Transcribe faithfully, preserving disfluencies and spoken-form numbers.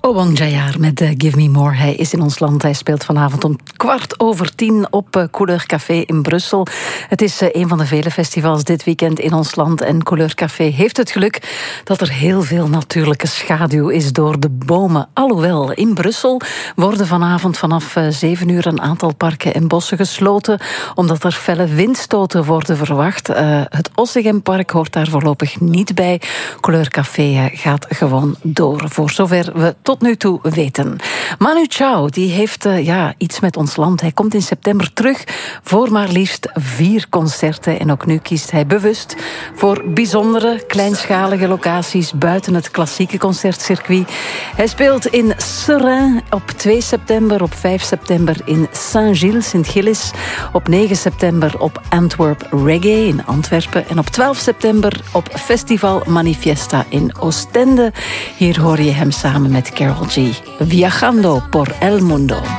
Obong Jayar met uh, Give Me More. Hij is in ons land. Hij speelt vanavond om kwart over tien op uh, Couleur Café in Brussel. Het is uh, een van de vele festivals dit weekend in ons land. En Couleur Café heeft het geluk dat er heel veel natuurlijke schaduw is door de bomen. Alhoewel, in Brussel worden vanavond vanaf uh, zeven uur een aantal parken en bossen gesloten, omdat er felle windstoten worden verwacht. Uh, het Ossegempark hoort daar voorlopig niet bij. Couleur Café uh, gaat gewoon door, voor zover we tot nu toe weten. Manu Chao, die heeft uh, ja, iets met ons land. Hij komt in september terug voor maar liefst vier concerten. En ook nu kiest hij bewust voor bijzondere, kleinschalige locaties buiten het klassieke concertcircuit. Hij speelt in Seraing op twee september, op vijf september in Saint-Gilles, Sint-Gilles, op negen september op Antwerp Reggae in Antwerpen en op twaalf september op Festival Manifesta in Oostende. Hier hoor je hem samen met Carol G. Viajando por el mundo.